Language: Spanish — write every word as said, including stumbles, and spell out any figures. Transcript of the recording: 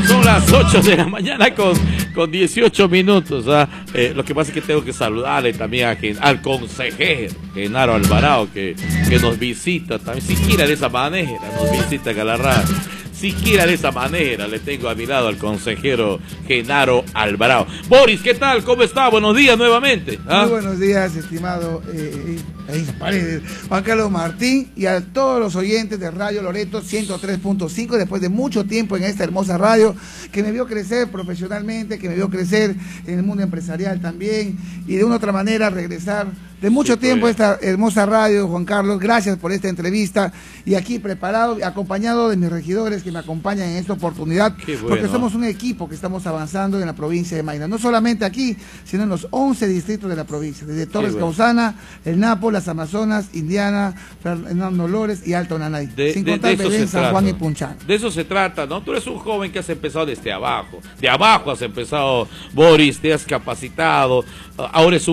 Son las ocho de la mañana con, con dieciocho minutos. ¿Ah? Eh, lo que pasa es que tengo que saludarle también a, al consejero Genaro Alvarado que, que nos visita también, siquiera de esa manera nos visita Galarra. Siquiera de esa manera le tengo a mi lado al consejero Genaro Alvarado. Boris, ¿qué tal? ¿Cómo está? Buenos días nuevamente. ¿Ah? Muy buenos días, estimado eh, eh, Paredes, Juan Carlos Martín, y a todos los oyentes de Radio Loreto ciento tres punto cinco, después de mucho tiempo en esta hermosa radio, que me vio crecer profesionalmente, que me vio crecer en el mundo empresarial también, y de una u otra manera regresar de mucho sí, tiempo a esta hermosa radio. Juan Carlos, gracias por esta entrevista, y aquí preparado, acompañado de mis regidores que me acompañan en esta oportunidad, bueno, porque somos un equipo que estamos avanzando en la provincia de Mayna, no solamente aquí, sino en los once distritos de la provincia, desde Torres bueno. Causana, el Napo, las Amazonas, Indiana, Fernando Lores y Alto Nanay, de, sin de, contar de Belén, San Juan y Punchán. De eso se trata, ¿no? Tú eres un joven que has empezado desde abajo, de abajo has empezado, Boris, te has capacitado, ahora es un